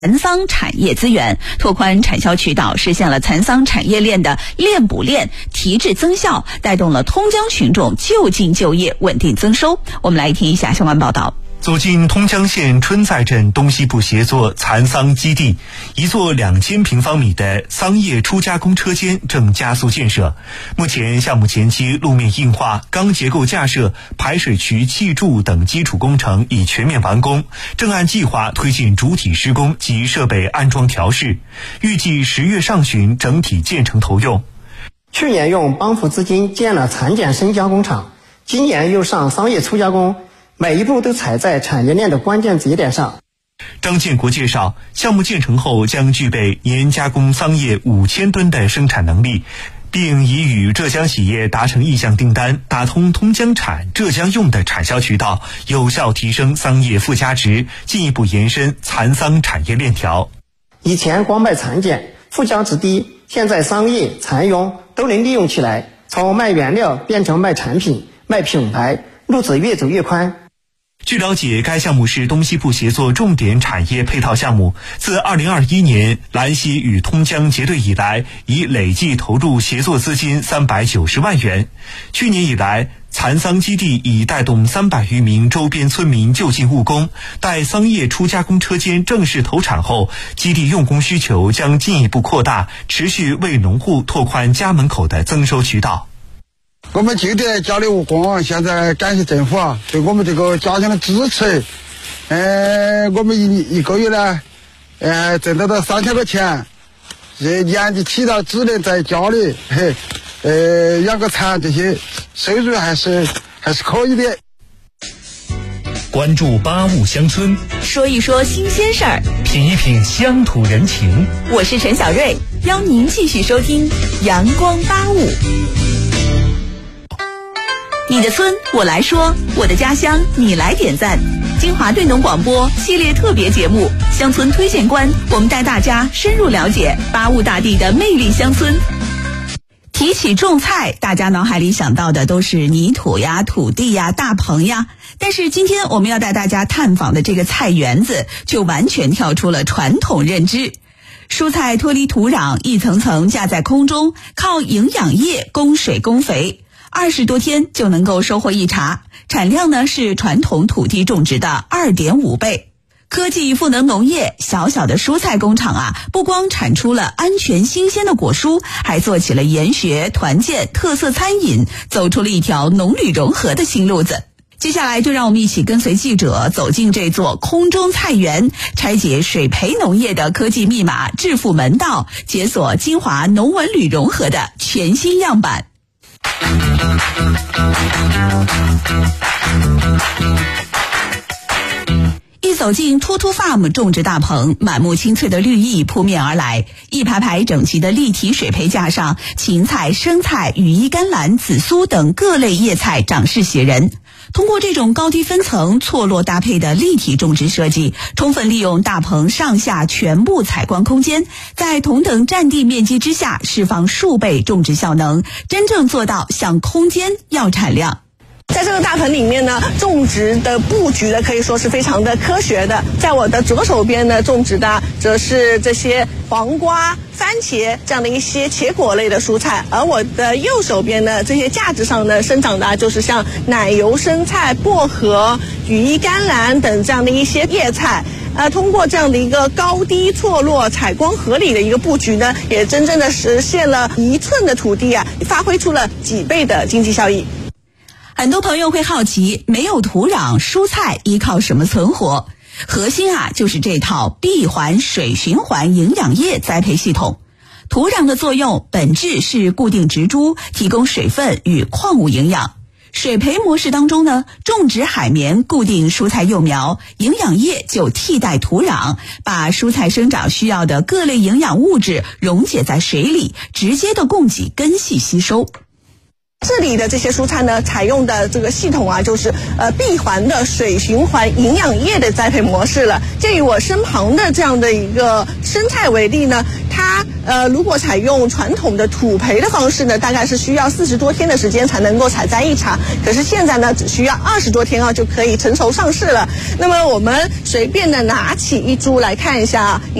蚕桑产业资源，拓宽产销渠道，实现了蚕桑产业链的链补链提质增效，带动了通江群众就近就业，稳定增收。我们来听一下相关报道。 走进通江县春在镇东西部协作蚕桑基地，一座2000平方米的桑叶初加工车间正加速建设。目前项目前期路面硬化、钢结构架设、排水渠砌筑等基础工程已全面完工，正按计划推进主体施工及设备安装调试，预计10月上旬整体建成投用。 去年用帮扶资金建了蚕茧深加工厂，今年又上桑叶初加工，每一步都踩在产业链的关键节点上。 张建国介绍，项目建成后将具备年加工桑叶5000吨的生产能力，并已与浙江企业达成意向订单，打通通江产、浙江用的产销渠道，有效提升桑叶附加值，进一步延伸蚕桑产业链条。 以前光卖蚕茧，附加值低，现在桑叶、蚕蛹都能利用起来，从卖原料变成卖产品、卖品牌，路子越走越宽。 据了解，该项目是东西部协作重点产业配套项目，自2021年兰溪与通江结对以来，已累计投入协作资金390万元。去年以来，蚕桑基地已带动300余名周边村民就近务工，待桑叶初加工车间正式投产后，基地用工需求将进一步扩大，持续为农户拓宽家门口的增收渠道。 我们就地家里务工，现在感谢政府对我们这个家乡的支持。我们一个月呢，挣得到3000块钱，年纪轻了只能在家里养个蚕，这些收入还是可以的。 关注85乡村， 说一说新鲜事儿， 品一品乡土人情。 我是陈小瑞，邀您继续收听阳光85。你的村我来说，我的家乡你来点赞。金华对农广播系列特别节目《乡村推荐官》，我们带大家深入了解85大地的魅力乡村。提起种菜，大家脑海里想到的都是泥土呀、土地呀、大棚呀，但是今天我们要带大家探访的这个菜园子，就完全跳出了传统认知。蔬菜脱离土壤，一层层架在空中，靠营养液供水供肥，20多天就能够收获一茬，产量呢是传统土地种植的2.5倍。科技赋能农业，小小的蔬菜工厂啊，不光产出了安全新鲜的果蔬，还做起了研学、团建、特色餐饮，走出了一条农旅融合的新路子。接下来就让我们一起跟随记者走进这座空中菜园，拆解水培农业的科技密码，致富门道，解锁金华农文旅融合的全新样板。一走进突突 farm 种植大棚，满目青翠的绿意扑面而来，一排排整齐的立体水培架上，芹菜、生菜、羽衣甘蓝、紫苏等各类叶菜长势喜人。通过这种高低分层错落搭配的立体种植设计，充分利用大棚上下全部采光空间，在同等占地面积之下释放数倍种植效能，真正做到像空间要产量。 在这个大棚里面呢，种植的布局呢可以说是非常的科学的。在我的左手边呢，种植的则是这些黄瓜、番茄这样的一些茄果类的蔬菜，而我的右手边呢，这些架子上呢生长的就是像奶油生菜、薄荷、羽衣甘蓝等这样的一些叶菜。通过这样的一个高低错落、采光合理的一个布局呢，也真正的实现了1寸的土地发挥出了几倍的经济效益。 很多朋友会好奇，没有土壤，蔬菜依靠什么存活？核心就是这套闭环水循环营养液栽培系统。土壤的作用本质是固定植株，提供水分与矿物营养。水培模式当中呢，种植海绵固定蔬菜幼苗，营养液就替代土壤，把蔬菜生长需要的各类营养物质溶解在水里，直接的供给根系吸收。 这里的这些蔬菜呢，采用的这个系统就是闭环的水循环营养液的栽培模式了。就以我身旁的这样的一个生菜为例呢，它它如果采用传统的土培的方式呢，大概是需要40多天的时间才能够采摘1茬，可是现在呢只需要20多天就可以成熟上市了。那么我们随便的拿起一株来看一下